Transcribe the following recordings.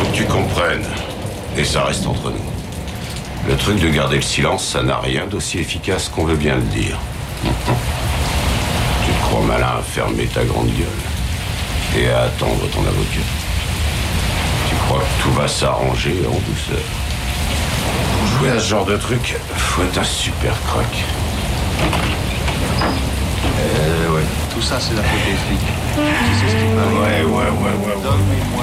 Tu comprennes. Et ça reste entre nous. Le truc de garder le silence, ça n'a rien d'aussi efficace qu'on veut bien le dire. Tu te crois malin à fermer ta grande gueule et à attendre ton avocat. Tu crois que tout va s'arranger en douceur. Pour jouer à ce genre de truc, faut être un super croc. Ouais. Tout ça, c'est la faute des flics. Tu sais ce qui m'arrive. Ouais. Donne-moi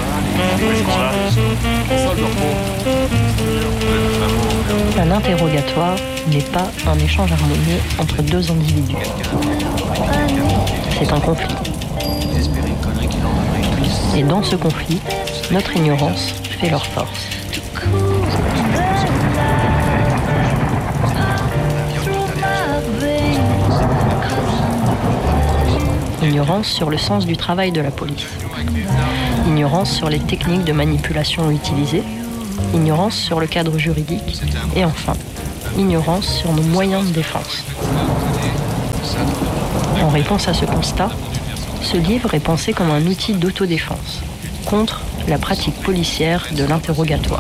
Un interrogatoire n'est pas un échange harmonieux entre deux individus. C'est un conflit. Et dans ce conflit, notre ignorance fait leur force. Ignorance sur le sens du travail de la police. Ignorance sur les techniques de manipulation utilisées. Ignorance sur le cadre juridique. Et enfin, ignorance sur nos moyens de défense. En réponse à ce constat, ce livre est pensé comme un outil d'autodéfense contre la pratique policière de l'interrogatoire.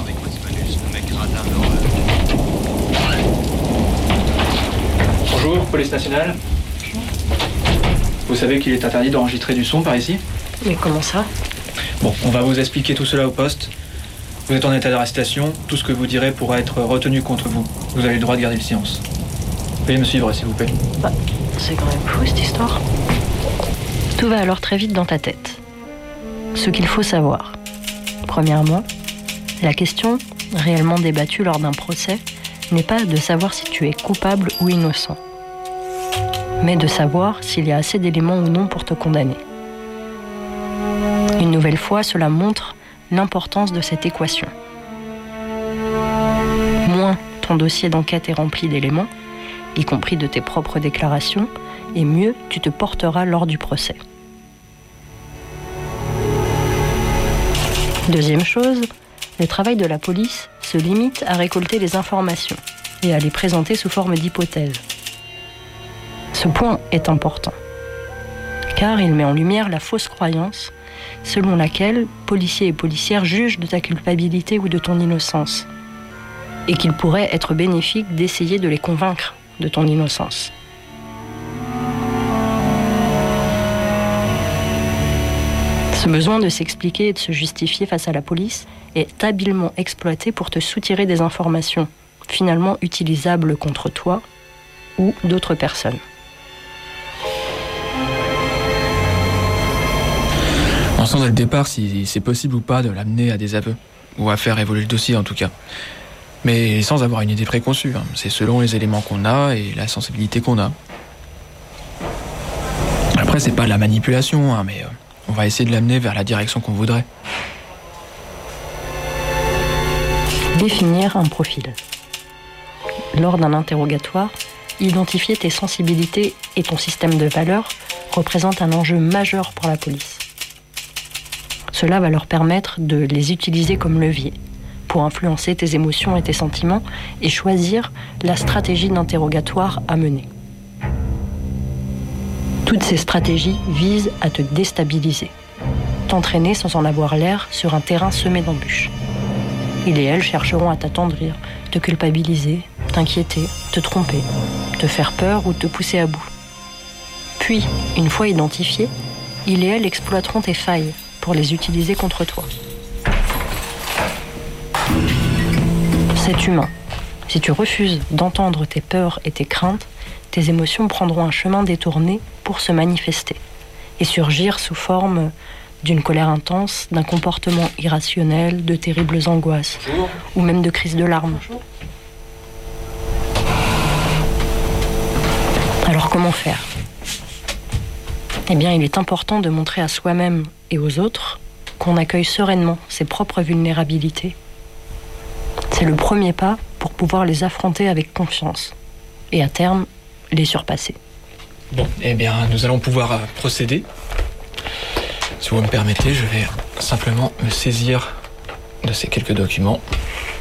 Bonjour, police nationale. Vous savez qu'il est interdit d'enregistrer du son par ici? Mais comment ça? Bon, on va vous expliquer tout cela au poste. Vous êtes en état d'arrestation, tout ce que vous direz pourra être retenu contre vous. Vous avez le droit de garder le silence. Veuillez me suivre, s'il vous plaît. C'est quand même fou cette histoire. Tout va alors très vite dans ta tête. Ce qu'il faut savoir. Premièrement, la question réellement débattue lors d'un procès n'est pas de savoir si tu es coupable ou innocent, mais de savoir s'il y a assez d'éléments ou non pour te condamner. Une nouvelle fois, cela montre l'importance de cette équation. Moins ton dossier d'enquête est rempli d'éléments, y compris de tes propres déclarations, et mieux tu te porteras lors du procès. Deuxième chose, le travail de la police se limite à récolter les informations et à les présenter sous forme d'hypothèses. Ce point est important, car il met en lumière la fausse croyance selon laquelle policiers et policières jugent de ta culpabilité ou de ton innocence, et qu'il pourrait être bénéfique d'essayer de les convaincre de ton innocence. Ce besoin de s'expliquer et de se justifier face à la police est habilement exploité pour te soutirer des informations finalement utilisables contre toi ou d'autres personnes. On sent dès le départ si c'est possible ou pas de l'amener à des aveux, ou à faire évoluer le dossier en tout cas. Mais sans avoir une idée préconçue, hein. C'est selon les éléments qu'on a et la sensibilité qu'on a. Après, c'est pas de la manipulation, hein, mais on va essayer de l'amener vers la direction qu'on voudrait. Définir un profil. Lors d'un interrogatoire, identifier tes sensibilités et ton système de valeurs représente un enjeu majeur pour la police. Cela va leur permettre de les utiliser comme levier pour influencer tes émotions et tes sentiments et choisir la stratégie d'interrogatoire à mener. Toutes ces stratégies visent à te déstabiliser, t'entraîner sans en avoir l'air sur un terrain semé d'embûches. Ils et elles chercheront à t'attendrir, te culpabiliser, t'inquiéter, te tromper, te faire peur ou te pousser à bout. Puis, une fois identifiés, ils et elles exploiteront tes failles pour les utiliser contre toi. C'est humain. Si tu refuses d'entendre tes peurs et tes craintes, tes émotions prendront un chemin détourné pour se manifester et surgir sous forme d'une colère intense, d'un comportement irrationnel, de terribles angoisses, ou même de crises de larmes. Alors comment faire ? Eh bien, il est important de montrer à soi-même et aux autres qu'on accueille sereinement ses propres vulnérabilités. C'est le premier pas pour pouvoir les affronter avec confiance et à terme, les surpasser. Bon, eh bien, nous allons pouvoir procéder. Si vous me permettez, je vais simplement me saisir de ces quelques documents.